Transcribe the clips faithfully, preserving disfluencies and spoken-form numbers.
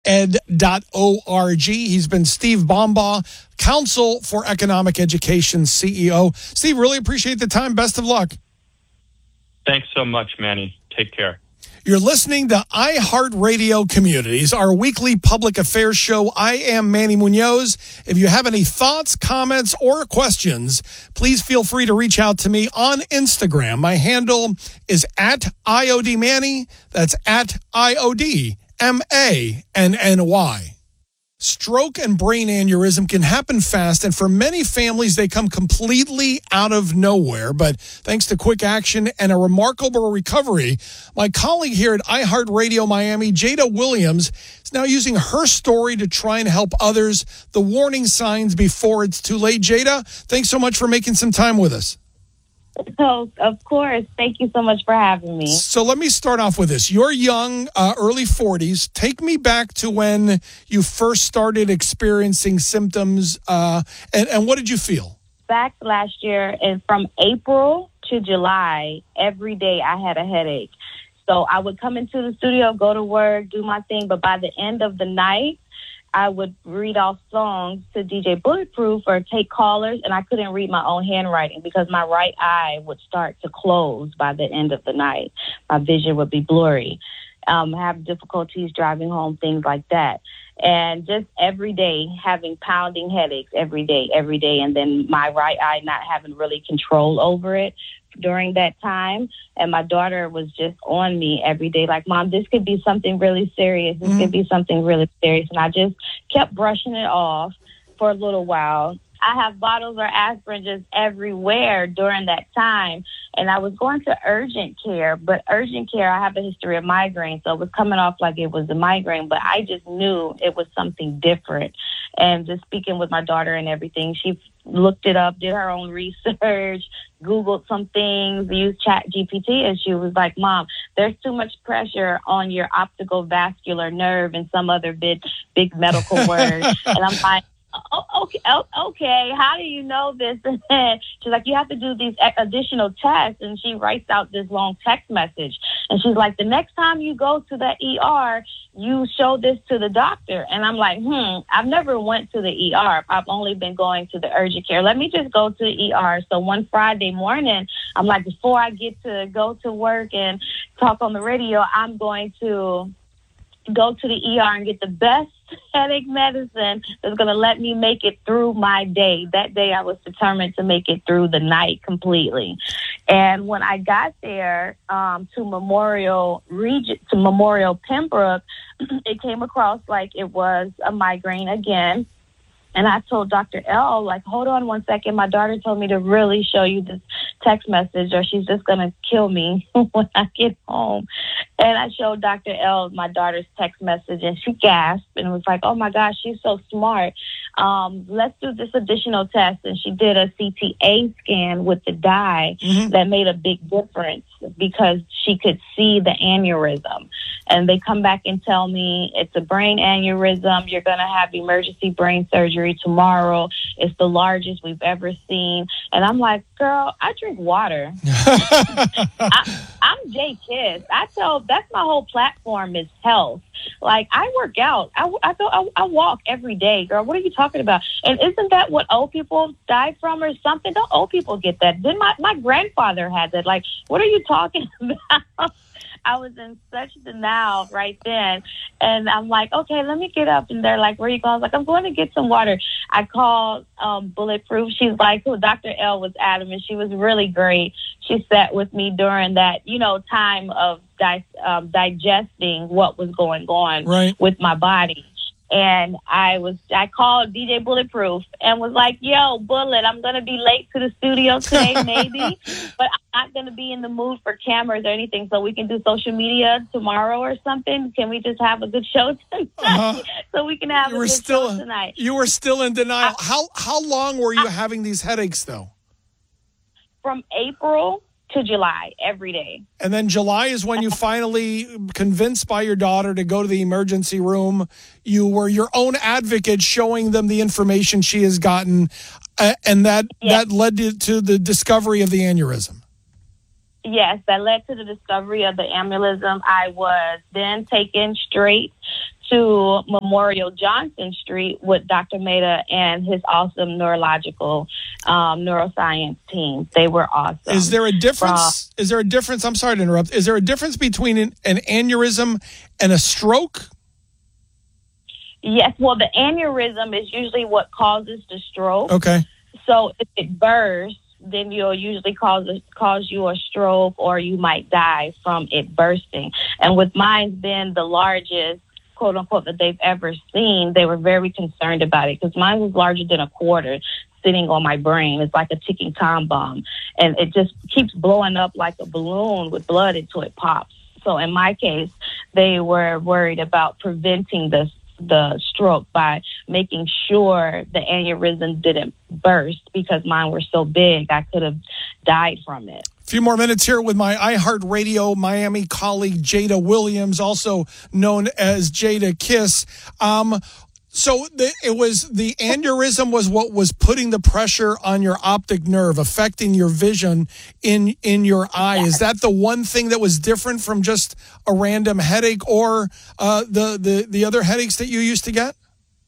ed dot org. He's been Steve Bombaugh, Council for Economic Education C E O. Steve, really appreciate the time. Best of luck. Thanks so much, Manny. Take care. You're listening to iHeartRadio Communities, our weekly public affairs show. I am Manny Munoz. If you have any thoughts, comments, or questions, please feel free to reach out to me on Instagram. My handle is at I O D Manny. That's at I O D M A N N Y. Stroke and brain aneurysm can happen fast, and for many families, they come completely out of nowhere. But thanks to quick action and a remarkable recovery, my colleague here at iHeartRadio Miami, Jada Williams, is now using her story to try and help others. The warning signs before it's too late. Jada, thanks so much for making some time with us. Oh, of course. Thank you so much for having me. So let me start off with this. You're young, uh, early forties. Take me back to when you first started experiencing symptoms, uh, and, and what did you feel? Back last year, and from April to July, every day I had a headache. So I would come into the studio, go to work, do my thing, but by the end of the night, I would read off songs to D J Bulletproof or take callers, and I couldn't read my own handwriting because my right eye would start to close by the end of the night. My vision would be blurry. Um, have difficulties driving home, things like that. And just every day having pounding headaches every day, every day, and then my right eye not having really control over it during that time. And my daughter was just on me every day, like, Mom, this could be something really serious. This mm-hmm. could be something really serious. And I just kept brushing it off for a little while. I have bottles of aspirin just everywhere during that time. And I was going to urgent care, but urgent care, I have a history of migraine. So it was coming off like it was a migraine, but I just knew it was something different. And just speaking with my daughter and everything, she looked it up, did her own research, Googled some things, used Chat G P T, and she was like, Mom, there's too much pressure on your optical vascular nerve and some other big, big medical word. And I'm like, Oh, okay, oh, okay. How do you know this? And then she's like, you have to do these additional tests. And she writes out this long text message. And she's like, the next time you go to the E R, you show this to the doctor. And I'm like, hmm, I've never went to the E R. I've only been going to the urgent care. Let me just go to the E R. So one Friday morning, I'm like, before I get to go to work and talk on the radio, I'm going to go to the E R and get the best headache medicine that's going to let me make it through my day. That day I was determined to make it through the night completely. And when I got there um, to Memorial Region, to Memorial Pembroke, it came across like it was a migraine again. And I told Doctor L, like, hold on one second. My daughter told me to really show you this text message or she's just going to kill me when I get home. And I showed Doctor L my daughter's text message, and she gasped and was like, oh, my gosh, she's so smart. Um, let's do this additional test. And she did a C T A scan with the dye mm-hmm. that made a big difference because she could see the aneurysm. And they come back and tell me it's a brain aneurysm. You're going to have emergency brain surgery tomorrow. It's the largest we've ever seen. And I'm like, girl, I drink water. I, I'm Jay Kiss. I tell, that's my whole platform is health. Like, I work out. I, I, go, I, I walk every day, girl. What are you talking about? And isn't that what old people die from or something? Don't old people get that? Then my, my grandfather had that. Like, what are you talking about? I was in such denial right then. And I'm like, okay, let me get up. And they're like, where are you going? I was like, I'm going to get some water. I called um, Bulletproof. She's like, who? Doctor L was adamant. She was really great. She sat with me during that, you know, time of di- um, digesting what was going on right. with my body. And I was, I called D J Bulletproof and was like, yo, Bullet, I'm going to be late to the studio today, maybe, but I'm not going to be in the mood for cameras or anything. So we can do social media tomorrow or something. Can we just have a good show tonight? Uh-huh. So we can have you a were good still, show tonight. You were still in denial. I, how, how long were you I, having these headaches though? From April to July, every day. And then July is when you finally convinced by your daughter to go to the emergency room. You were your own advocate, showing them the information she has gotten, uh, and that, yes. that led to, to the discovery of the aneurysm. Yes, that led to the discovery of the aneurysm. I was then taken straight to Memorial Johnson Street with Doctor Mehta and his awesome neurological um, neuroscience team. They were awesome. Is there a difference? Uh, is there a difference? I'm sorry to interrupt. Is there a difference between an, an aneurysm and a stroke? Yes. Well, the aneurysm is usually what causes the stroke. Okay. So if it bursts, then you'll usually cause a, cause you a stroke, or you might die from it bursting. And with mine being the largest, quote unquote, that they've ever seen, they were very concerned about it, because mine was larger than a quarter sitting on my brain. It's like a ticking time bomb, and it just keeps blowing up like a balloon with blood until it pops. So in my case, they were worried about preventing this the stroke by making sure the aneurysm didn't burst, because mine were so big I could have died from it. A few more minutes here with my iHeartRadio Miami colleague Jada Williams, also known as Jada Kiss. Um, so the, it was the aneurysm was what was putting the pressure on your optic nerve, affecting your vision in in your eye. Yes. Is that the one thing that was different from just a random headache, or uh, the, the the other headaches that you used to get?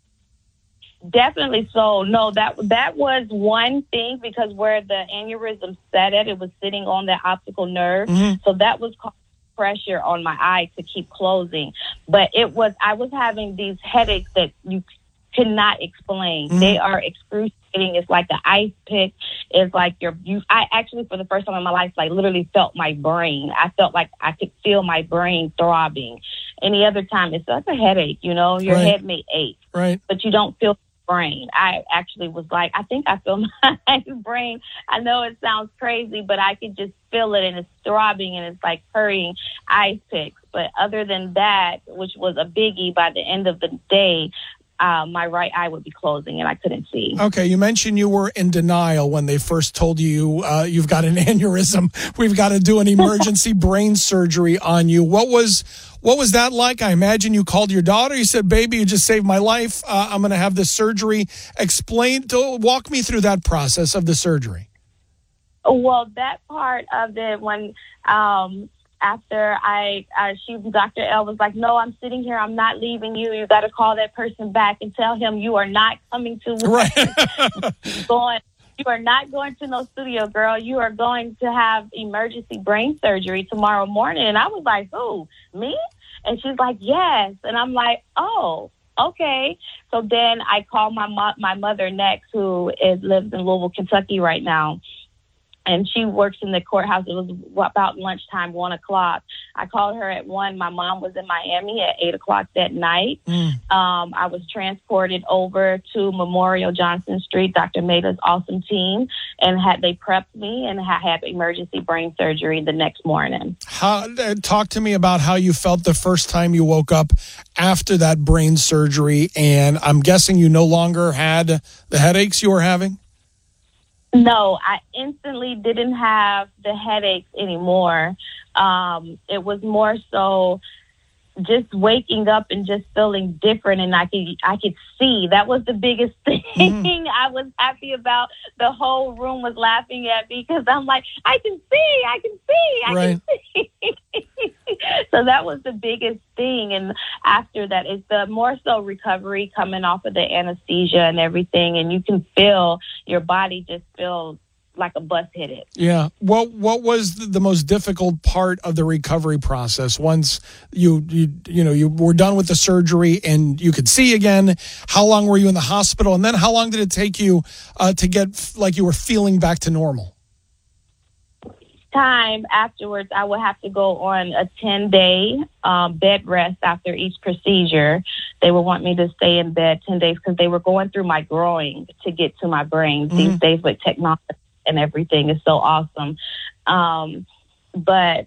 Definitely so. No, that that was one thing, because where the aneurysm sat at, it was sitting on the optical nerve. Mm-hmm. So that was causing pressure on my eye to keep closing. But it was, I was having these headaches that you cannot explain. Mm-hmm. They are excruciating. It's like an ice pick. It's like you're, you, I actually, for the first time in my life, like literally felt my brain. I felt like I could feel my brain throbbing. Any other time, it's like a headache, you know, your right. head may ache, right? But you don't feel brain. I actually was like, I think I feel my brain. I know it sounds crazy, but I could just feel it, and it's throbbing, and it's like hurrying ice picks. But other than that, which was a biggie, by the end of the day, uh, my right eye would be closing and I couldn't see. Okay, you mentioned you were in denial when they first told you uh, you've got an aneurysm. We've got to do an emergency brain surgery on you. What was what was that like? I imagine you called your daughter. You said, "Baby, you just saved my life. Uh, I'm going to have this surgery." Explain, to, walk me through that process of the surgery. Well, that part of it, when um, after I, uh, she, Doctor L was like, "No, I'm sitting here. I'm not leaving you. You got to call that person back and tell him you are not coming to right. going. You are not going to no studio, girl. You are going to have emergency brain surgery tomorrow morning." And I was like, "Who, me?" And she's like, "Yes." And I'm like, "Oh, okay." So then I called my mo- my mother next, who is lives in Louisville, Kentucky right now. And she works in the courthouse. It was about lunchtime, one o'clock. I called her at one. My mom was in Miami at eight o'clock that night. Mm. Um, I was transported over to Memorial Johnson Street, Doctor Mehta's awesome team, and had they prepped me and had, had emergency brain surgery the next morning. How, uh, talk to me about how you felt the first time you woke up after that brain surgery. And I'm guessing you no longer had the headaches you were having? No, I instantly didn't have the headaches anymore. Um, it was more so just waking up and just feeling different, and I could I could see. That was the biggest thing. Mm. I was happy about. The whole room was laughing at me because I'm like, I can see, I can see, I right. can see. So that was the biggest thing. And after that, it's the more so recovery coming off of the anesthesia and everything, and you can feel your body just feels like a bus hit it. Yeah. What What was the most difficult part of the recovery process once you you you know you were done with the surgery and you could see again? How long were you in the hospital, and then how long did it take you uh, to get like you were feeling back to normal? Time afterwards, I would have to go on a ten day um, bed rest after each procedure. They would want me to stay in bed ten days because they were going through my groin to get to my brain. Mm-hmm. These days with technology and everything is so awesome. Um, but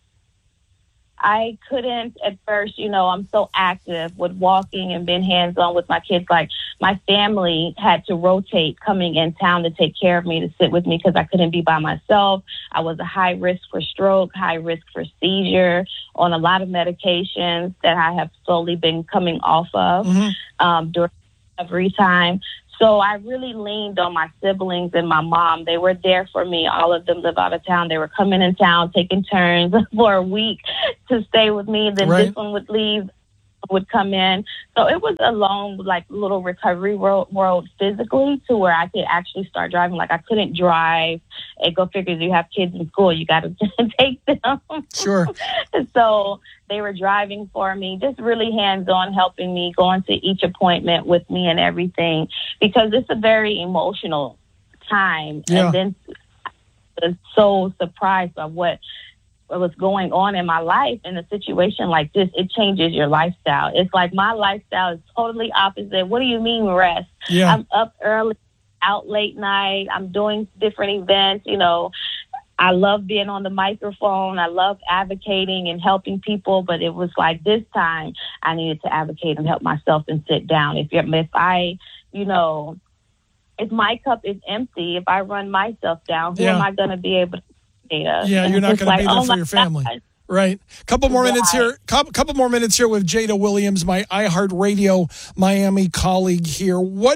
I couldn't at first, you know, I'm so active with walking and being hands-on with my kids. Like, my family had to rotate coming in town to take care of me, to sit with me, because I couldn't be by myself. I was a high risk for stroke, high risk for seizure, on a lot of medications that I have slowly been coming off of mm-hmm. um, during recovery time. So I really leaned on my siblings and my mom. They were there for me. All of them live out of town. They were coming in town, taking turns for a week to stay with me. Then right. this one would leave would come in. So it was a long, like, little recovery road, road physically to where I could actually start driving. Like, I couldn't drive. And go figure, you have kids in school, you got to take them. Sure. So they were driving for me, just really hands-on, helping me, going to each appointment with me and everything, because it's a very emotional time. Yeah. And then I was so surprised by what was going on in my life in a situation like this. It changes your lifestyle. It's like my lifestyle is totally opposite. What do you mean rest? Yeah. I'm up early, out late night. I'm doing different events. You know, I love being on the microphone. I love advocating and helping people. But it was like this time I needed to advocate and help myself and sit down. If you're, if I, you know, if my cup is empty, if I run myself down, who Yeah. am I going to be able to? Yeah, you're not going to like, be there oh for your family. God. Right. Couple more Right. minutes here. Couple, couple more minutes here with Jada Williams, my iHeartRadio Miami colleague here. What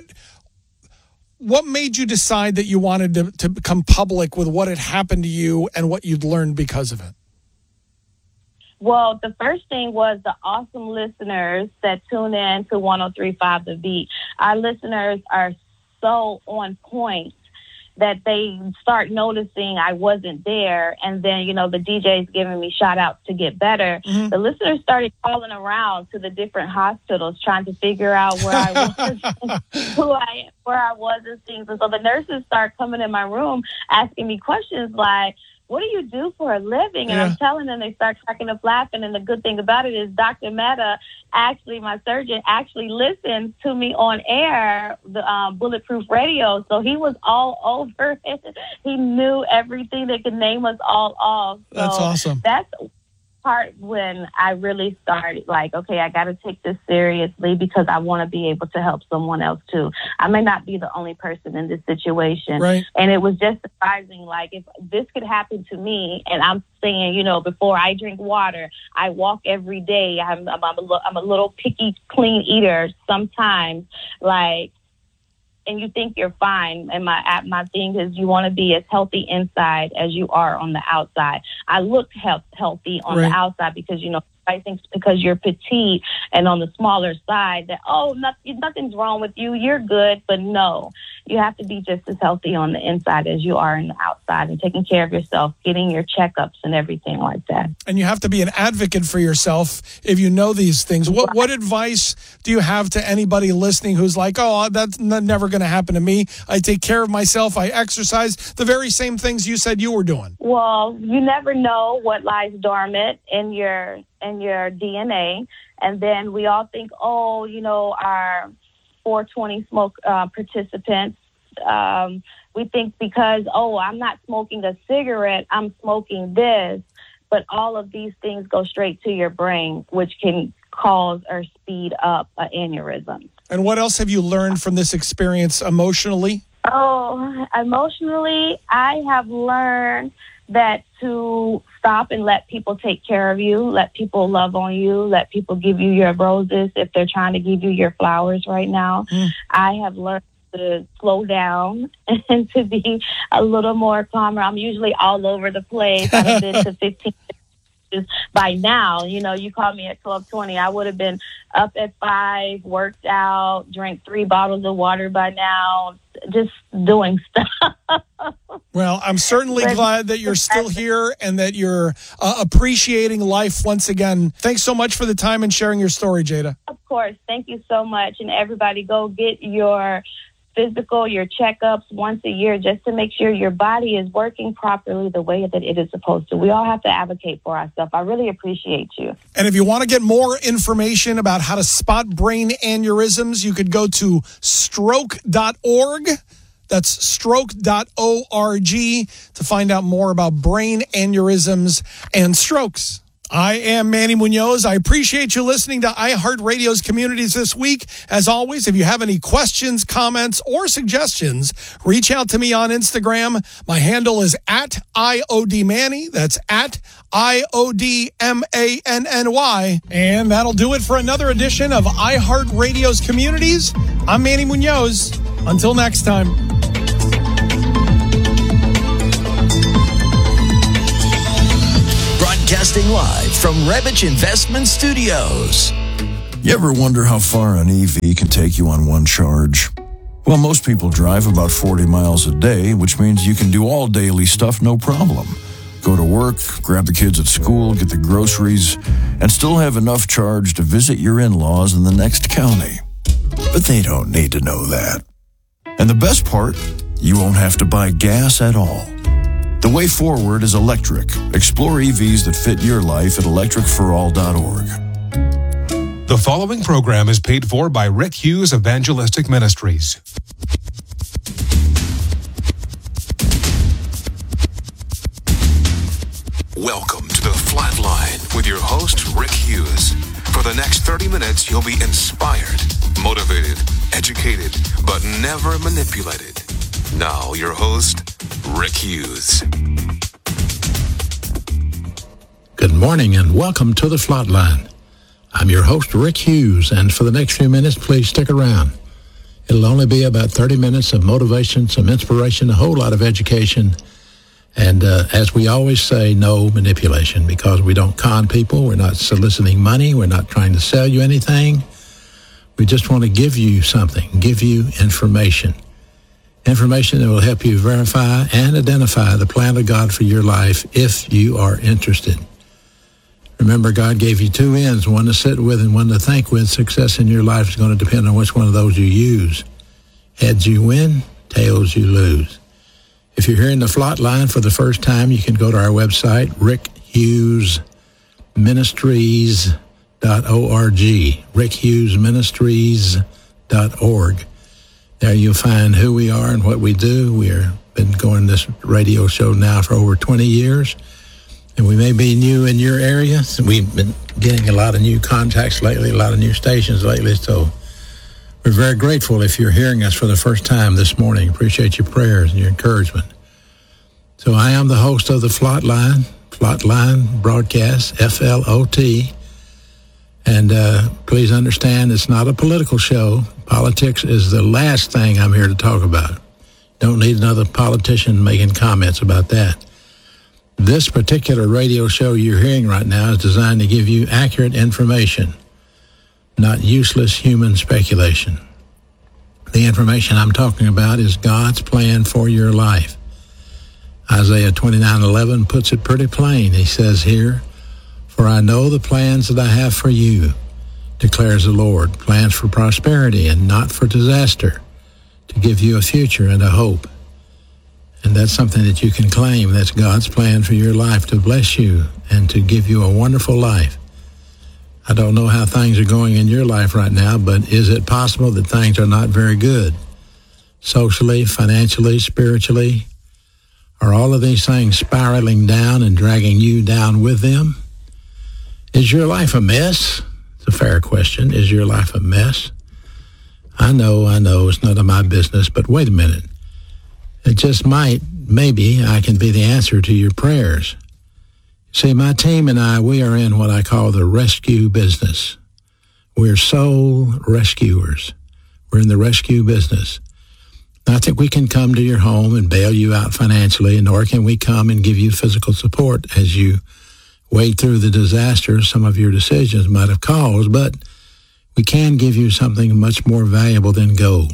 what made you decide that you wanted to, to become public with what had happened to you and what you'd learned because of it? Well, the first thing was the awesome listeners that tune in to one oh three point five The Beat. Our listeners are so on point that they start noticing I wasn't there. And then, you know, the D J's giving me shout outs to get better. Mm-hmm. The listeners started calling around to the different hospitals trying to figure out where I was, who I, where I was and things. And so the nurses start coming in my room asking me questions like, what do you do for a living? And Yeah. I'm telling them, they start cracking up laughing. And the good thing about it is Doctor Mehta, actually, my surgeon, actually listens to me on air, the um, Bulletproof Radio. So he was all over it. He knew everything that could name us all off. So That's awesome. That's part when I really started like, okay, I got to take this seriously because I want to be able to help someone else too. I may not be the only person in this situation. Right. And it was just surprising, like, if this could happen to me, and I'm saying, you know, before I drink water, I walk every day. I'm, I'm, I'm, a, I'm a little picky, clean eater sometimes, like, and you think you're fine. And my my thing is you want to be as healthy inside as you are on the outside. I look health, healthy on Right. the outside because, you know, I think because you're petite and on the smaller side that, oh, nothing, nothing's wrong with you. You're good. But no, you have to be just as healthy on the inside as you are on the outside and taking care of yourself, getting your checkups and everything like that. And you have to be an advocate for yourself if you know these things. What what advice do you have to anybody listening who's like, oh, that's n- never going to happen to me. I take care of myself. I exercise. The very same things you said you were doing. Well, you never know what lies dormant in your in your D N A. And then we all think, oh, you know, our four twenty smoke uh, participants, um, we think because, oh, I'm not smoking a cigarette, I'm smoking this. But all of these things go straight to your brain, which can cause or speed up an aneurysm. And what else have you learned from this experience emotionally? Oh, emotionally, I have learned that to stop and let people take care of you, let people love on you, let people give you your roses if they're trying to give you your flowers right now. Mm. I have learned to slow down and to be a little more calmer. I'm usually all over the place. I've been to fifteen by now. You know, you called me at twelve twenty. I would have been up at five, worked out, drank three bottles of water by now, just doing stuff. Well, I'm certainly glad that you're still here and that you're uh, appreciating life once again. Thanks so much for the time and sharing your story, Jada. Of course. Thank you so much. And everybody go get your physical, your checkups once a year just to make sure your body is working properly the way that it is supposed to. We all have to advocate for ourselves. I really appreciate you. And if you want to get more information about how to spot brain aneurysms, you could go to stroke dot org. That's stroke dot org to find out more about brain aneurysms and strokes. I am Manny Munoz. I appreciate you listening to iHeartRadio's Communities this week. As always, if you have any questions, comments, or suggestions, reach out to me on Instagram. My handle is at I O D Manny. That's at I O D M A N N Y. And that'll do it for another edition of iHeartRadio's Communities. I'm Manny Munoz. Until next time. Broadcasting live from Rebich Investment Studios. You ever wonder how far an E V can take you on one charge? Well, most people drive about forty miles a day, which means you can do all daily stuff no problem. Go to work, grab the kids at school, get the groceries, and still have enough charge to visit your in-laws in the next county. But they don't need to know that. And the best part, you won't have to buy gas at all. The way forward is electric. Explore E Vs that fit your life at electric for all dot org. The following program is paid for by Rick Hughes Evangelistic Ministries. Welcome to The Flatline with your host, Rick Hughes. For the next thirty minutes, you'll be inspired, motivated, educated, but never manipulated. Now, your host, Rick Hughes. Good morning and welcome to The Flatline. I'm your host, Rick Hughes, and for the next few minutes, please stick around. It'll only be about thirty minutes of motivation, some inspiration, a whole lot of education, and uh, as we always say, no manipulation, because we don't con people, we're not soliciting money, we're not trying to sell you anything. We just want to give you something, give you information. Information that will help you verify and identify the plan of God for your life if you are interested. Remember, God gave you two ends, one to sit with and one to think with. Success in your life is going to depend on which one of those you use. Heads you win, tails you lose. If you're hearing the Flatline for the first time, you can go to our website, rick hughes ministries dot org, rick hughes ministries dot org. There you'll find who we are and what we do. We've been going this radio show now for over twenty years. And we may be new in your area. So we've been getting a lot of new contacts lately, a lot of new stations lately. So we're very grateful if you're hearing us for the first time this morning. Appreciate your prayers and your encouragement. So I am the host of the Flatline, Flatline Broadcast, F L O T. And uh, please understand it's not a political show. Politics is the last thing I'm here to talk about. Don't need another politician making comments about that. This particular radio show you're hearing right now is designed to give you accurate information, not useless human speculation. The information I'm talking about is God's plan for your life. Isaiah twenty-nine eleven puts it pretty plain. He says here, "For I know the plans that I have for you, declares the Lord, plans for prosperity and not for disaster, to give you a future and a hope." And that's something that you can claim. That's God's plan for your life, to bless you and to give you a wonderful life. I don't know how things are going in your life right now, but is it possible that things are not very good? Socially, financially, spiritually? Are all of these things spiraling down and dragging you down with them? Is your life a mess? It's a fair question. Is your life a mess? I know, I know, it's none of my business, but wait a minute. It just might, maybe, I can be the answer to your prayers. See, my team and I, we are in what I call the rescue business. We're soul rescuers. We're in the rescue business. Not that we can come to your home and bail you out financially, nor can we come and give you physical support as you wade through the disaster some of your decisions might have caused, but we can give you something much more valuable than gold.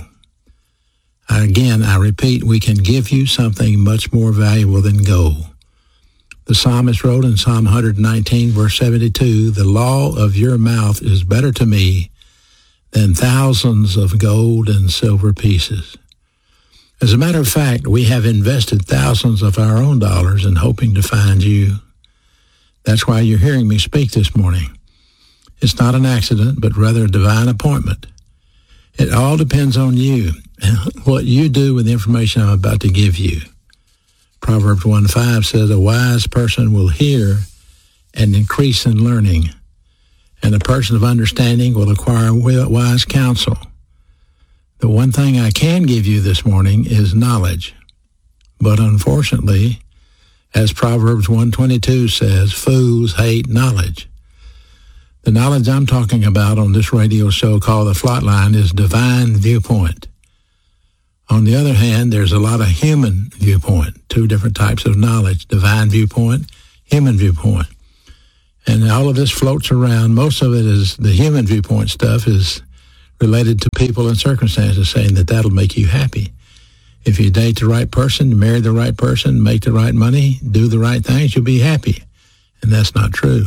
Again, I repeat, we can give you something much more valuable than gold. The psalmist wrote in Psalm one nineteen, verse seventy-two, "The law of your mouth is better to me than thousands of gold and silver pieces." As a matter of fact, we have invested thousands of our own dollars in hoping to find you. That's why you're hearing me speak this morning. It's not an accident, but rather a divine appointment. It all depends on you and what you do with the information I'm about to give you. Proverbs one five says, "A wise person will hear and increase in learning, and a person of understanding will acquire wise counsel." The one thing I can give you this morning is knowledge. But unfortunately, as Proverbs one twenty-two says, fools hate knowledge. The knowledge I'm talking about on this radio show called The Flatline is divine viewpoint. On the other hand, there's a lot of human viewpoint, two different types of knowledge, divine viewpoint, human viewpoint. And all of this floats around. Most of it is the human viewpoint stuff is related to people and circumstances, saying that that'll make you happy. If you date the right person, marry the right person, make the right money, do the right things, you'll be happy. And that's not true.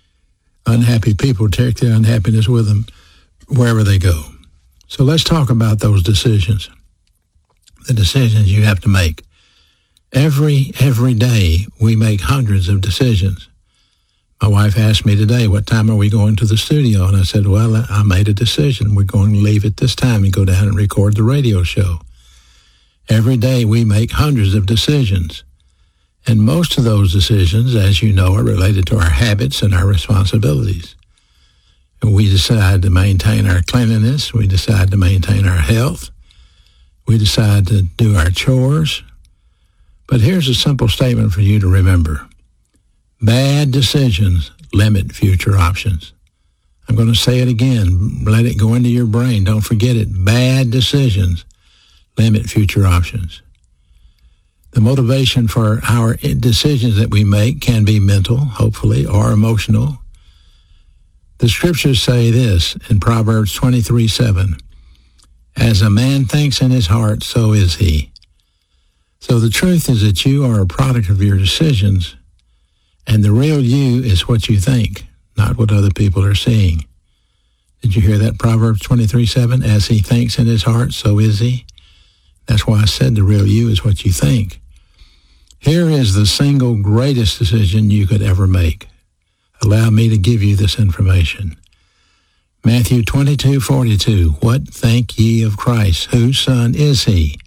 Unhappy people take their unhappiness with them wherever they go. So let's talk about those decisions, the decisions you have to make. Every, every day we make hundreds of decisions. My wife asked me today, what time are we going to the studio? And I said, well, I made a decision. We're going to leave at this time and go down and record the radio show. Every day we make hundreds of decisions. And most of those decisions, as you know, are related to our habits and our responsibilities. And we decide to maintain our cleanliness. We decide to maintain our health. We decide to do our chores. But here's a simple statement for you to remember. Bad decisions limit future options. I'm going to say it again. Let it go into your brain. Don't forget it. Bad decisions limit future options. The motivation for our decisions that we make can be mental, hopefully, or emotional. The scriptures say this in Proverbs twenty-three seven. As a man thinks in his heart, so is he. So the truth is that you are a product of your decisions, and the real you is what you think, not what other people are seeing. Did you hear that? Proverbs twenty-three seven, as he thinks in his heart, so is he. That's why I said the real you is what you think. Here is the single greatest decision you could ever make. Allow me to give you this information. Matthew twenty-two forty-two, what think ye of Christ? Whose son is he?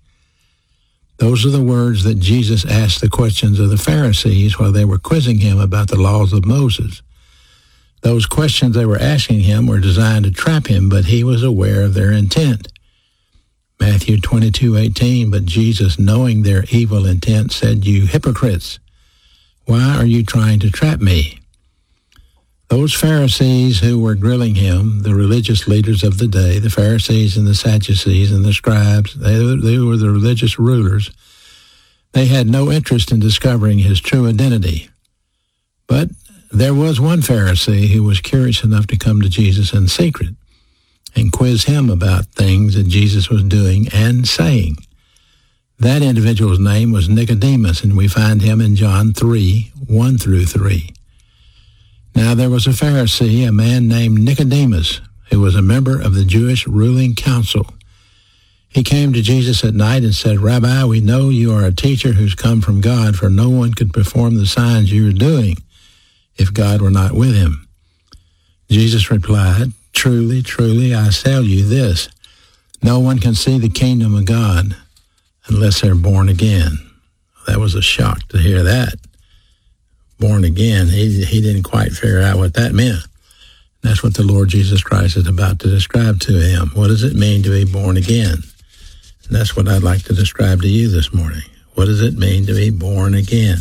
Those are the words that Jesus asked the questions of the Pharisees while they were quizzing him about the laws of Moses. Those questions they were asking him were designed to trap him, but he was aware of their intent. Matthew twenty-two eighteen, but Jesus, knowing their evil intent, said, you hypocrites, why are you trying to trap me? Those Pharisees who were grilling him, the religious leaders of the day, the Pharisees and the Sadducees and the scribes, they, they were the religious rulers. They had no interest in discovering his true identity. But there was one Pharisee who was curious enough to come to Jesus in secret and quiz him about things that Jesus was doing and saying. That individual's name was Nicodemus, and we find him in John three, one through three. Now there was a Pharisee, a man named Nicodemus, who was a member of the Jewish ruling council. He came to Jesus at night and said, Rabbi, we know you are a teacher who's come from God, for no one could perform the signs you are doing if God were not with him. Jesus replied, Truly, truly, I tell you this, no one can see the kingdom of God unless they're born again. That was a shock to hear that. Born again, he he didn't quite figure out what that meant. That's what the Lord Jesus Christ is about to describe to him. What does it mean to be born again? And that's what I'd like to describe to you this morning. What does it mean to be born again?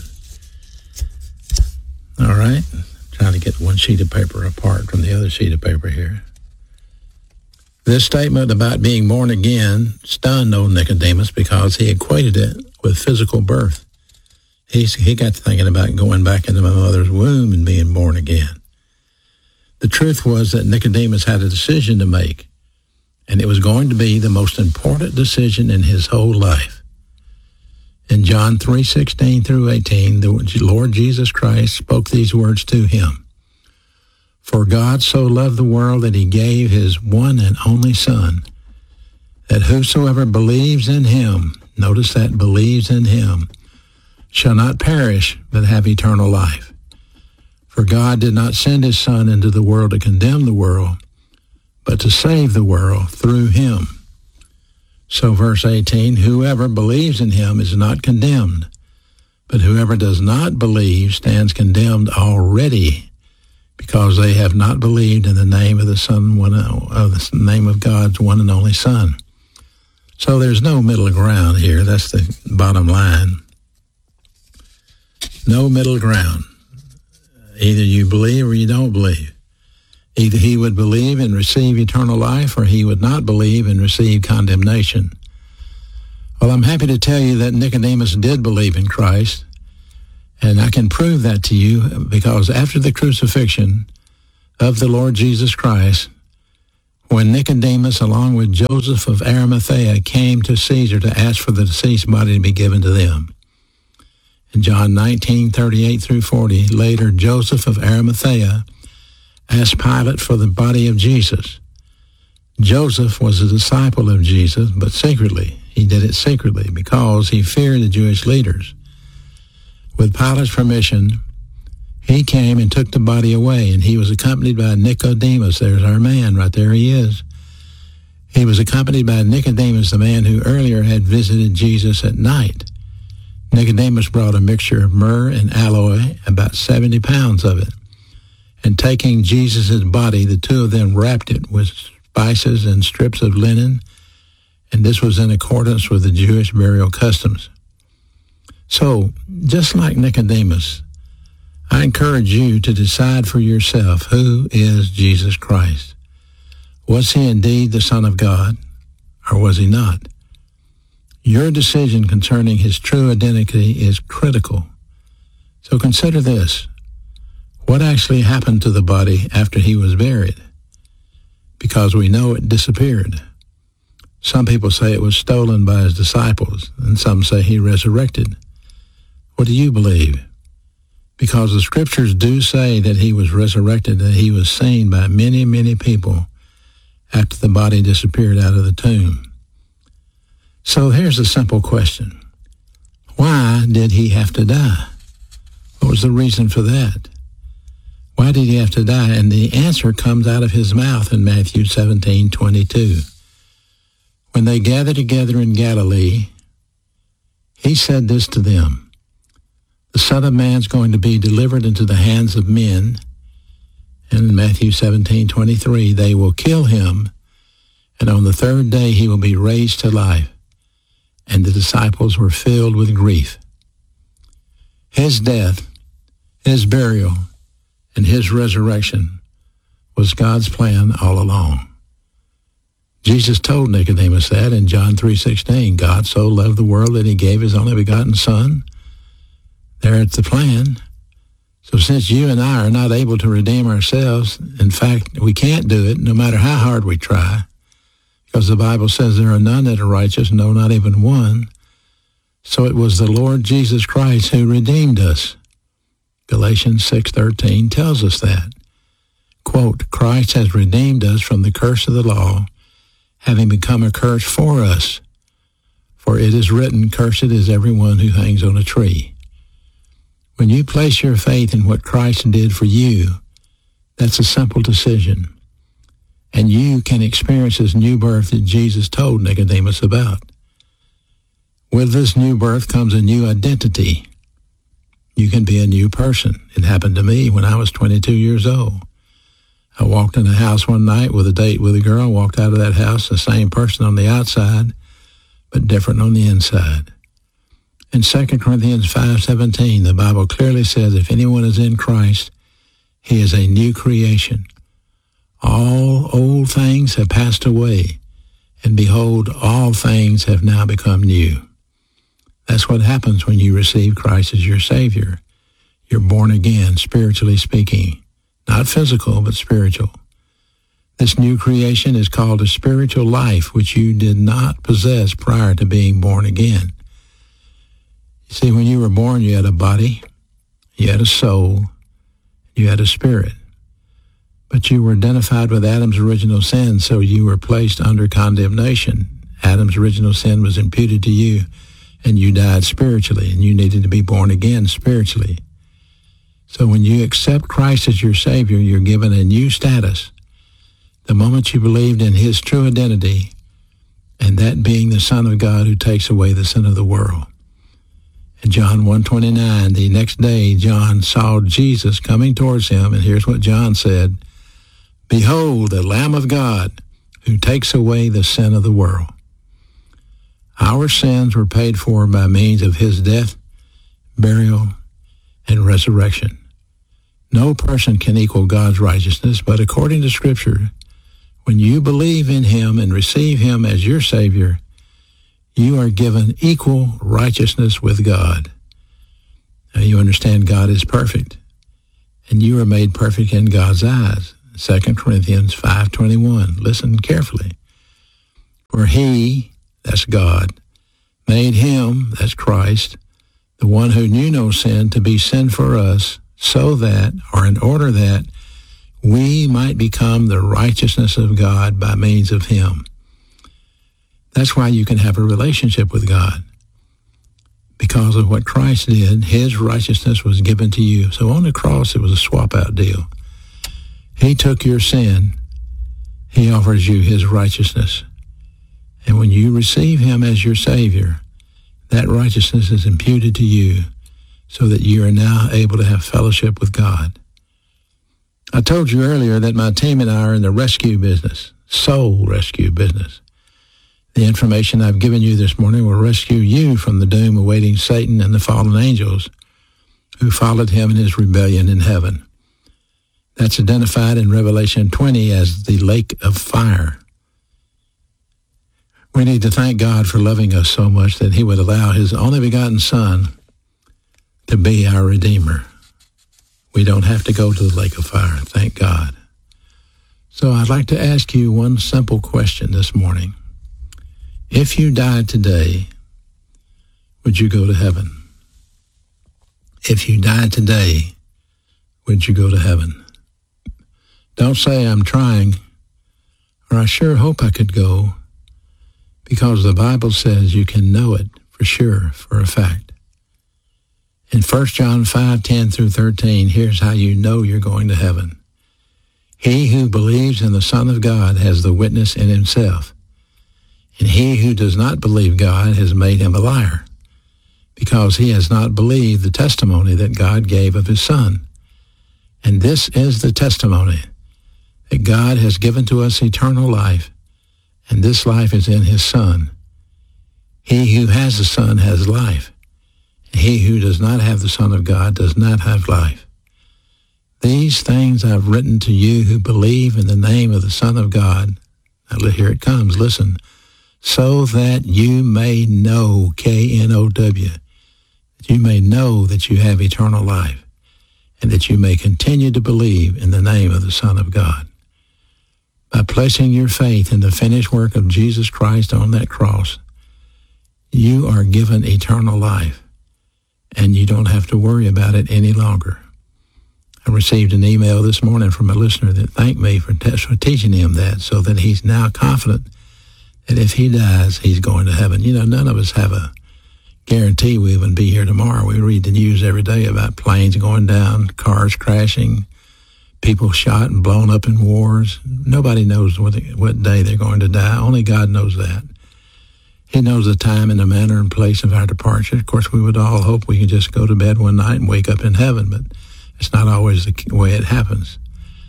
All right, trying to get one sheet of paper apart from the other sheet of paper here. This statement about being born again stunned old Nicodemus because he equated it with physical birth. He, he got to thinking about going back into my mother's womb and being born again. The truth was that Nicodemus had a decision to make, and it was going to be the most important decision in his whole life. In John three sixteen through eighteen, the Lord Jesus Christ spoke these words to him. For God so loved the world that he gave his one and only Son, that whosoever believes in him, notice that, believes in him, shall not perish, but have eternal life. For God did not send his Son into the world to condemn the world, but to save the world through him. So verse eighteen, whoever believes in him is not condemned, but whoever does not believe stands condemned already, because they have not believed in the name of the Son, one of the name of God's one and only Son. So there's no middle ground here. That's the bottom line. No middle ground. Either you believe or you don't believe. Either he would believe and receive eternal life, or he would not believe and receive condemnation. Well, I'm happy to tell you that Nicodemus did believe in Christ, And I can prove that to you because after the crucifixion of the Lord Jesus Christ, when Nicodemus, along with Joseph of Arimathea, came to Caesar to ask for the deceased body to be given to them. In John nineteen, thirty-eight through forty, later Joseph of Arimathea asked Pilate for the body of Jesus. Joseph was a disciple of Jesus, but secretly. He did it secretly because he feared the Jewish leaders. With Pilate's permission, he came and took the body away, and he was accompanied by Nicodemus. There's our man, right there he is. He was accompanied by Nicodemus, the man who earlier had visited Jesus at night. Nicodemus brought a mixture of myrrh and aloe, about seventy pounds of it. And taking Jesus' body, the two of them wrapped it with spices and strips of linen, and this was in accordance with the Jewish burial customs. So, just like Nicodemus, I encourage you to decide for yourself, who is Jesus Christ? Was he indeed the Son of God, or was he not? Your decision concerning his true identity is critical. So consider this. What actually happened to the body after he was buried? Because we know it disappeared. Some people say it was stolen by his disciples, and some say he resurrected. What do you believe? Because the scriptures do say that he was resurrected, that he was seen by many, many people after the body disappeared out of the tomb. So here's a simple question. Why did he have to die? What was the reason for that? Why did he have to die? And the answer comes out of his mouth in Matthew seventeen twenty-two. When they gathered together in Galilee, he said this to them, "The Son of Man's going to be delivered into the hands of men." And in Matthew seventeen twenty-three, they will kill him, and on the third day he will be raised to life. And the disciples were filled with grief. His death, his burial, and his resurrection was God's plan all along. Jesus told Nicodemus that in John three sixteen, God so loved the world that he gave his only begotten Son. There's the plan. So since you and I are not able to redeem ourselves, in fact, we can't do it no matter how hard we try, because the Bible says there are none that are righteous, no, not even one. So it was the Lord Jesus Christ who redeemed us. Galatians six thirteen tells us that. Quote, Christ has redeemed us from the curse of the law, having become a curse for us. For it is written, cursed is everyone who hangs on a tree. When you place your faith in what Christ did for you, that's a simple decision. And you can experience this new birth that Jesus told Nicodemus about. With this new birth comes a new identity. You can be a new person. It happened to me when I was twenty-two years old. I walked in a house one night with a date with a girl, walked out of that house the same person on the outside, but different on the inside. In Second Corinthians five seventeen, the Bible clearly says, if anyone is in Christ, he is a new creation. All old things have passed away, and behold, all things have now become new. That's what happens when you receive Christ as your Savior. You're born again, spiritually speaking. Not physical, but spiritual. This new creation is called a spiritual life, which you did not possess prior to being born again. You see, when you were born, you had a body, you had a soul, you had a spirit. But you were identified with Adam's original sin, so you were placed under condemnation. Adam's original sin was imputed to you, and you died spiritually, and you needed to be born again spiritually. So when you accept Christ as your Savior, you're given a new status. The moment you believed in his true identity, and that being the Son of God who takes away the sin of the world. In John one twenty-nine, the next day, John saw Jesus coming towards him, and here's what John said, "Behold, the Lamb of God, who takes away the sin of the world." Our sins were paid for by means of his death, burial, and resurrection. No person can equal God's righteousness, but according to Scripture, when you believe in him and receive him as your Savior, you are given equal righteousness with God. Now you understand God is perfect, and you are made perfect in God's eyes. Second Corinthians five twenty-one. Listen carefully. For he, that's God, made him, that's Christ, the one who knew no sin, to be sin for us, so that, or in order that, we might become the righteousness of God by means of him. That's why you can have a relationship with God. Because of what Christ did, his righteousness was given to you. So on the cross, it was a swap-out deal. He took your sin. He offers you his righteousness. And when you receive him as your Savior, that righteousness is imputed to you so that you are now able to have fellowship with God. I told you earlier that my team and I are in the rescue business, soul rescue business. The information I've given you this morning will rescue you from the doom awaiting Satan and the fallen angels who followed him in his rebellion in heaven. That's identified in Revelation twenty as the lake of fire. We need to thank God for loving us so much that he would allow his only begotten Son to be our Redeemer. We don't have to go to the lake of fire, thank God. So I'd like to ask you one simple question this morning. If you died today, would you go to heaven? If you died today, would you go to heaven? Don't say I'm trying, or I sure hope I could go, because the Bible says you can know it for sure, for a fact. In First John five, ten through thirteen, here's how you know you're going to heaven. He who believes in the Son of God has the witness in himself. And he who does not believe God has made him a liar, because he has not believed the testimony that God gave of his Son. And this is the testimony, that God has given to us eternal life, and this life is in his Son. He who has the Son has life, and he who does not have the Son of God does not have life. These things I've written to you who believe in the name of the Son of God. Now here it comes, listen. So that you may know, K N O W, that you may know that you have eternal life, and that you may continue to believe in the name of the Son of God. By placing your faith in the finished work of Jesus Christ on that cross, you are given eternal life, and you don't have to worry about it any longer. I received an email this morning from a listener that thanked me for, te- for teaching him that, so that he's now confident that if he dies, he's going to heaven. You know, none of us have a guarantee we even be here tomorrow. We read the news every day about planes going down, cars crashing, people shot and blown up in wars. Nobody knows what, what day they're going to die. Only God knows that. He knows the time and the manner and place of our departure. Of course, we would all hope we could just go to bed one night and wake up in heaven, but it's not always the way it happens.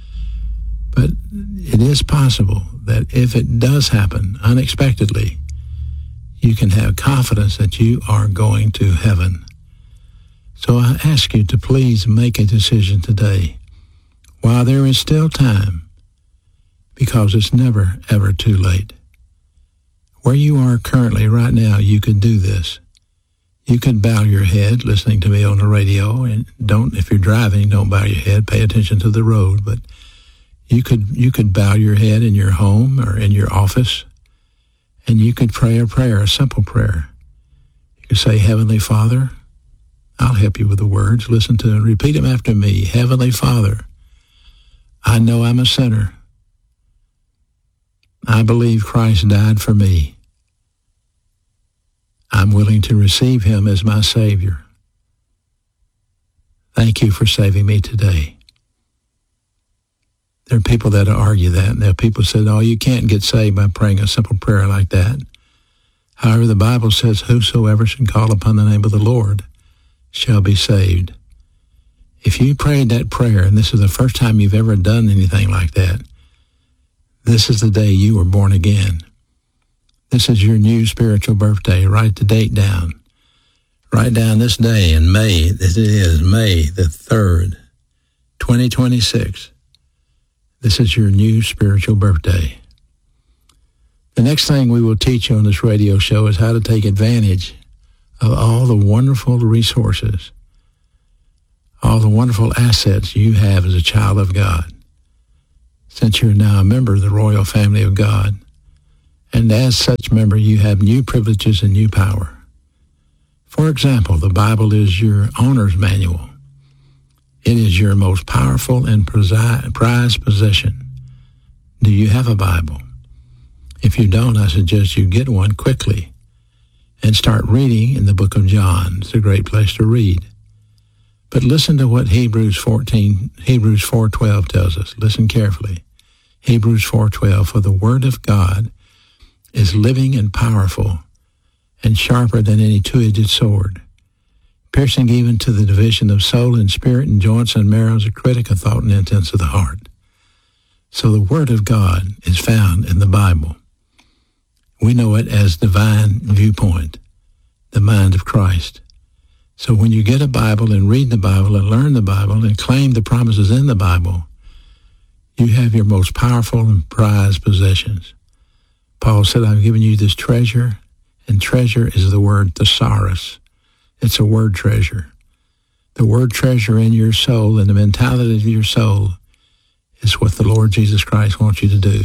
But it is possible that if it does happen unexpectedly, you can have confidence that you are going to heaven. So I ask you to please make a decision today while there is still time, because it's never, ever too late. Where you are currently right now, you could do this. You could bow your head listening to me on the radio, and don't, if you're driving, don't bow your head, pay attention to the road, but You could you could bow your head in your home or in your office, and you could pray a prayer, a simple prayer. You could say, Heavenly Father, I'll help you with the words. Listen to and repeat them after me. Heavenly Father, I know I'm a sinner. I believe Christ died for me. I'm willing to receive him as my Savior. Thank you for saving me today. There are people that argue that. There are people that say, oh, you can't get saved by praying a simple prayer like that. However, the Bible says, whosoever should call upon the name of the Lord shall be saved. If you prayed that prayer, and this is the first time you've ever done anything like that, this is the day you were born again. This is your new spiritual birthday. Write the date down. Write down this day in May. This is May the third, twenty twenty-six. This is your new spiritual birthday. The next thing we will teach you on this radio show is how to take advantage of all the wonderful resources all the wonderful assets you have as a child of God, since you're now a member of the royal family of God. And as such member, you have new privileges and new power. For example, the Bible is your owner's manual. It is your most powerful and prized possession. Do you have a Bible? If you don't, I suggest you get one quickly and start reading in the book of John. It's a great place to read. But listen to what Hebrews fourteen, Hebrews four twelve tells us. Listen carefully. Hebrews four twelve, for the word of God is living and powerful and sharper than any two-edged sword, piercing even to the division of soul and spirit and joints and marrow, a critic of thought and intents of the heart. So the word of God is found in the Bible. We know it as divine viewpoint, the mind of Christ. So when you get a Bible and read the Bible and learn the Bible and claim the promises in the Bible, you have your most powerful and prized possessions. Paul said, I've given you this treasure, and treasure is the word thesaurus. It's a word treasure. The word treasure in your soul and the mentality of your soul is what the Lord Jesus Christ wants you to do.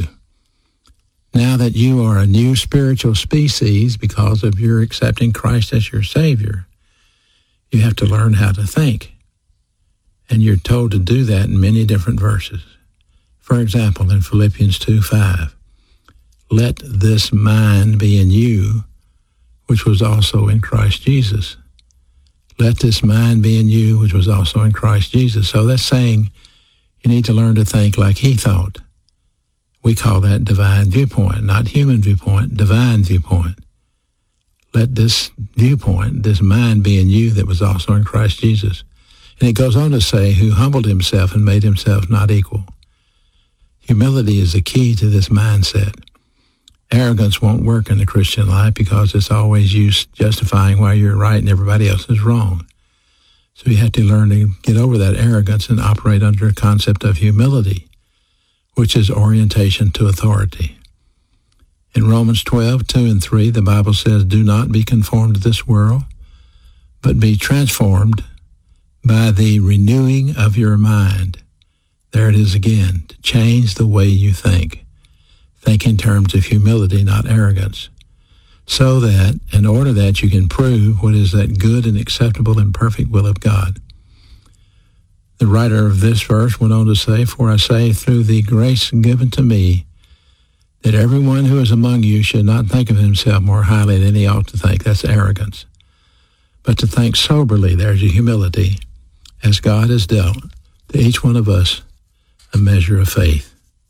Now that you are a new spiritual species because of your accepting Christ as your Savior, you have to learn how to think. And you're told to do that in many different verses. For example, in Philippians two five, let this mind be in you, which was also in Christ Jesus. Let this mind be in you, which was also in Christ Jesus. So that's saying you need to learn to think like he thought. We call that divine viewpoint, not human viewpoint, divine viewpoint. Let this viewpoint, this mind be in you that was also in Christ Jesus. And it goes on to say, who humbled himself and made himself not equal. Humility is the key to this mindset. Arrogance won't work in the Christian life because it's always you justifying why you're right and everybody else is wrong. So you have to learn to get over that arrogance and operate under a concept of humility, which is orientation to authority. In Romans twelve, two and three, the Bible says, do not be conformed to this world, but be transformed by the renewing of your mind. There it is again, to change the way you think. Think in terms of humility, not arrogance, so that in order that you can prove what is that good and acceptable and perfect will of God. The writer of this verse went on to say, for I say through the grace given to me, that everyone who is among you should not think of himself more highly than he ought to think. That's arrogance. But to think soberly, there's a humility, as God has dealt to each one of us a measure of faith.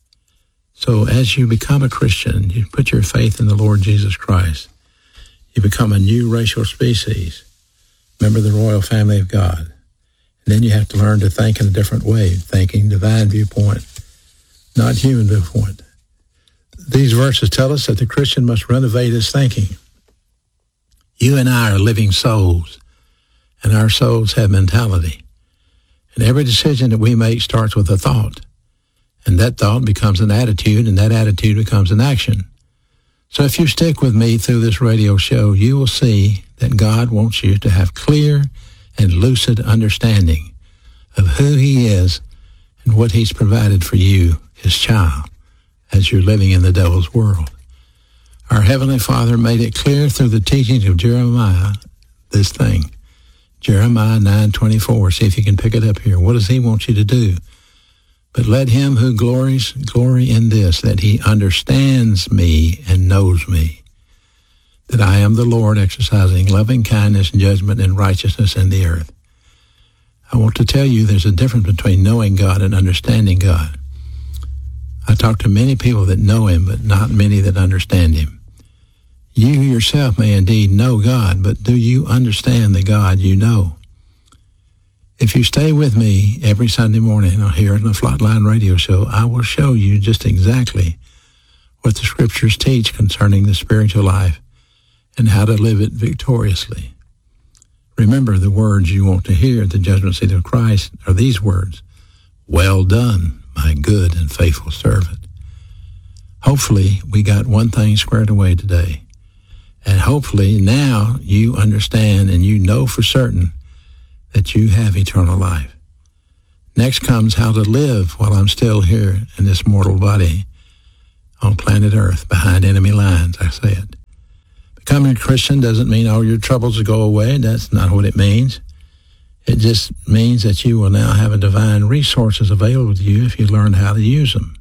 So as you become a Christian, you put your faith in the Lord Jesus Christ. You become a new racial species, member of the royal family of God. And then you have to learn to think in a different way, thinking divine viewpoint, not human viewpoint. These verses tell us that the Christian must renovate his thinking. You and I are living souls, and our souls have mentality. And every decision that we make starts with a thought. And that thought becomes an attitude, and that attitude becomes an action. So if you stick with me through this radio show, you will see that God wants you to have clear and lucid understanding of who he is and what he's provided for you, his child, as you're living in the devil's world. Our Heavenly Father made it clear through the teachings of Jeremiah, this thing. Jeremiah nine twenty-four. See if you can pick it up here. What does he want you to do? But let him who glories glory in this, that he understands me and knows me, that I am the Lord exercising loving kindness, judgment, and righteousness in the earth. I want to tell you there's a difference between knowing God and understanding God. I talk to many people that know him, but not many that understand him. You yourself may indeed know God, but do you understand the God you know? If you stay with me every Sunday morning here on the Flatline Radio Show, I will show you just exactly what the Scriptures teach concerning the spiritual life and how to live it victoriously. Remember, the words you want to hear at the judgment seat of Christ are these words, well done, my good and faithful servant. Hopefully, we got one thing squared away today. And hopefully now you understand and you know for certain that you have eternal life. Next comes how to live while I'm still here in this mortal body on planet Earth behind enemy lines, I said. Becoming a Christian doesn't mean all your troubles will go away. That's not what it means. It just means that you will now have a divine resources available to you if you learn how to use them.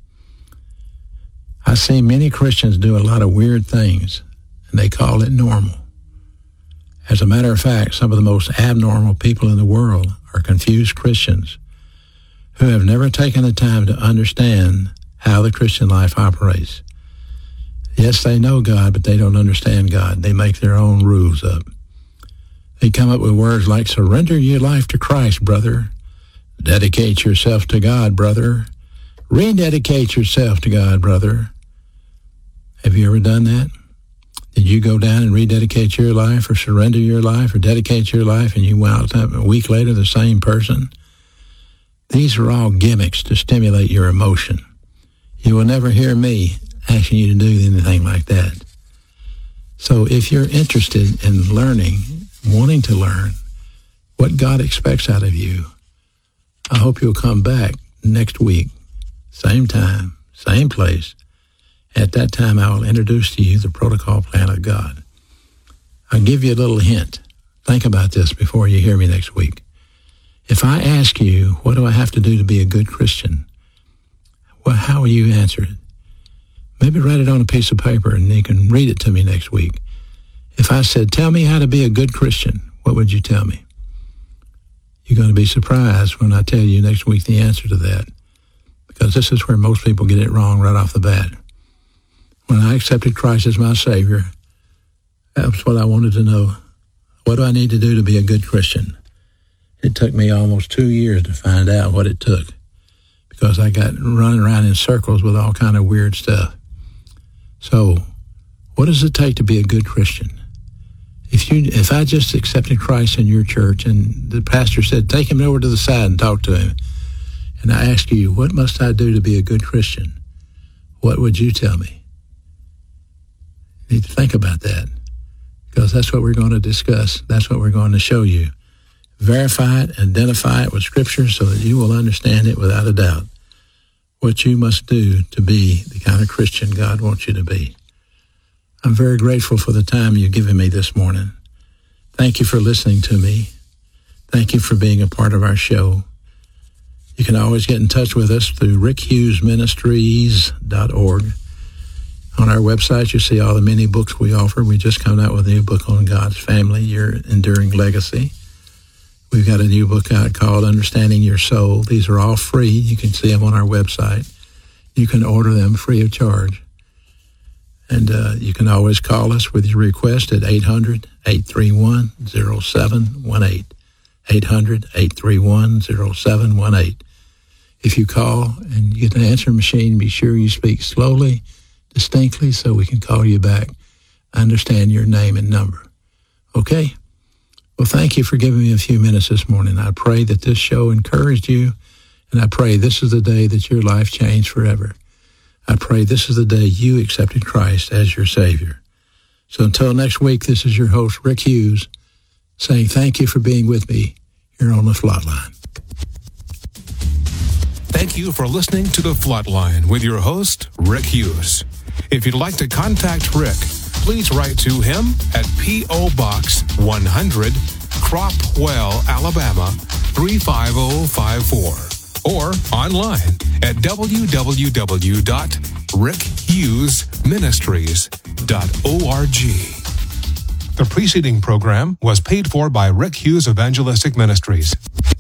I see many Christians do a lot of weird things, and they call it normal. As a matter of fact, some of the most abnormal people in the world are confused Christians who have never taken the time to understand how the Christian life operates. Yes, they know God, but they don't understand God. They make their own rules up. They come up with words like, surrender your life to Christ, brother. Dedicate yourself to God, brother. Rededicate yourself to God, brother. Have you ever done that? Did you go down and rededicate your life or surrender your life or dedicate your life and you wound up a week later the same person? These are all gimmicks to stimulate your emotion. You will never hear me asking you to do anything like that. So if you're interested in learning, wanting to learn what God expects out of you, I hope you'll come back next week, same time, same place. At that time, I will introduce to you the protocol plan of God. I'll give you a little hint. Think about this before you hear me next week. If I ask you, what do I have to do to be a good Christian? Well, how will you answer it? Maybe write it on a piece of paper and you can read it to me next week. If I said, tell me how to be a good Christian, what would you tell me? You're going to be surprised when I tell you next week the answer to that, because this is where most people get it wrong right off the bat. When I accepted Christ as my Savior, that's what I wanted to know. What do I need to do to be a good Christian? It took me almost two years to find out what it took, because I got running around in circles with all kind of weird stuff. So, what does it take to be a good Christian? If you, if I just accepted Christ in your church and the pastor said, take him over to the side and talk to him, and I ask you, what must I do to be a good Christian? What would you tell me? You need to think about that, because that's what we're going to discuss. That's what we're going to show you. Verify it, identify it with Scripture so that you will understand it without a doubt. What you must do to be the kind of Christian God wants you to be. I'm very grateful for the time you've given me this morning. Thank you for listening to me. Thank you for being a part of our show. You can always get in touch with us through rick hughes ministries dot org. On our website, you see all the many books we offer. We just come out with a new book on God's Family, Your Enduring Legacy. We've got a new book out called Understanding Your Soul. These are all free. You can see them on our website. You can order them free of charge. And uh, you can always call us with your request at eight hundred, eight three one, zero seven one eight. eight hundred, eight three one, zero seven one eight. If you call and you get an answering machine, be sure you speak slowly, distinctly, so we can call you back. I understand your name and number. Okay? Well, thank you for giving me a few minutes this morning. I pray that this show encouraged you, and I pray this is the day that your life changed forever. I pray this is the day you accepted Christ as your Savior. So until next week, this is your host, Rick Hughes, saying thank you for being with me here on the Flatline. Thank you for listening to The Flatline with your host, Rick Hughes. If you'd like to contact Rick, please write to him at P O. Box one hundred, Cropwell, Alabama, three five zero five four, or online at w w w dot rick hughes ministries dot org. The preceding program was paid for by Rick Hughes Evangelistic Ministries.